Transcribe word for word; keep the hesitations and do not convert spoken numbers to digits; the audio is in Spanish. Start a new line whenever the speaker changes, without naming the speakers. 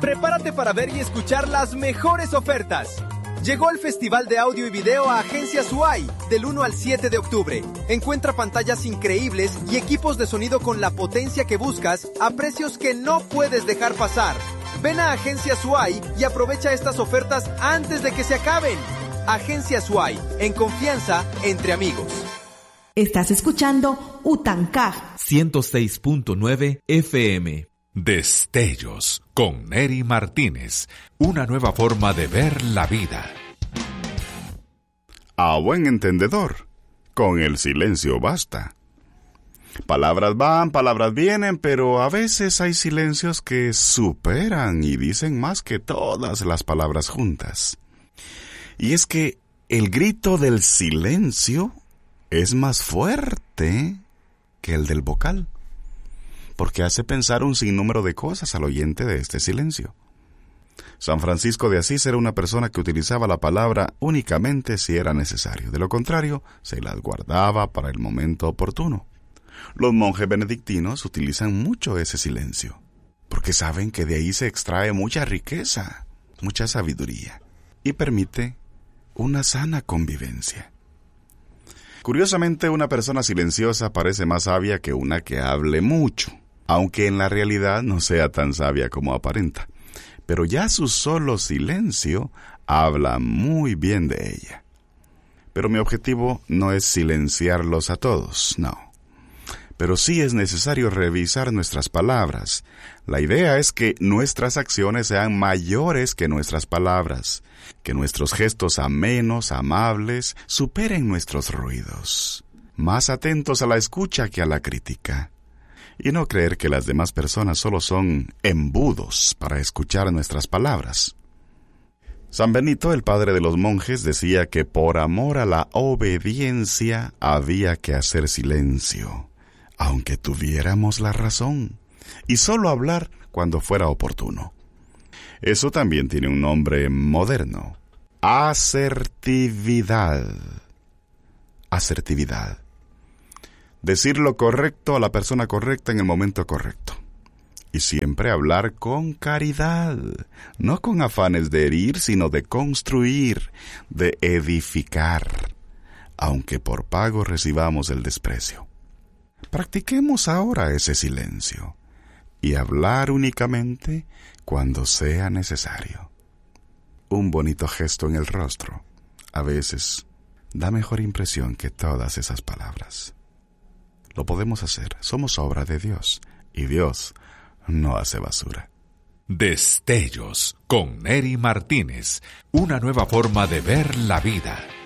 Prepárate para ver y escuchar las mejores ofertas. Llegó el Festival de Audio y Video a Agencias U A I del uno al siete de octubre. Encuentra pantallas increíbles y equipos de sonido con la potencia que buscas a precios que no puedes dejar pasar. Ven a Agencias U A I y aprovecha estas ofertas antes de que se acaben. Agencias U A I, en confianza entre amigos.
Estás escuchando Utancaj
ciento seis punto nueve F M. Destellos con Neri Martínez, una nueva forma de ver la vida.
A buen entendedor, con el silencio basta. Palabras van, palabras vienen, pero a veces hay silencios que superan y dicen más que todas las palabras juntas. Y es que el grito del silencio es más fuerte que el del vocal, porque hace pensar un sinnúmero de cosas al oyente de este silencio. San Francisco de Asís era una persona que utilizaba la palabra únicamente si era necesario. De lo contrario, se las guardaba para el momento oportuno. Los monjes benedictinos utilizan mucho ese silencio, porque saben que de ahí se extrae mucha riqueza, mucha sabiduría, y permite una sana convivencia. Curiosamente, una persona silenciosa parece más sabia que una que hable mucho, aunque en la realidad no sea tan sabia como aparenta. Pero ya su solo silencio habla muy bien de ella. Pero mi objetivo no es silenciarlos a todos, no. Pero sí es necesario revisar nuestras palabras. La idea es que nuestras acciones sean mayores que nuestras palabras, que nuestros gestos amenos, amables, superen nuestros ruidos, más atentos a la escucha que a la crítica. Y no creer que las demás personas solo son embudos para escuchar nuestras palabras. San Benito, el padre de los monjes, decía que por amor a la obediencia había que hacer silencio, aunque tuviéramos la razón, y solo hablar cuando fuera oportuno. Eso también tiene un nombre moderno: asertividad. Asertividad. Decir lo correcto a la persona correcta en el momento correcto. Y siempre hablar con caridad, no con afanes de herir, sino de construir, de edificar, aunque por pago recibamos el desprecio. Practiquemos ahora ese silencio y hablar únicamente cuando sea necesario. Un bonito gesto en el rostro a veces da mejor impresión que todas esas palabras. Lo podemos hacer, somos obra de Dios, y Dios no hace basura.
Destellos con Neri Martínez, una nueva forma de ver la vida.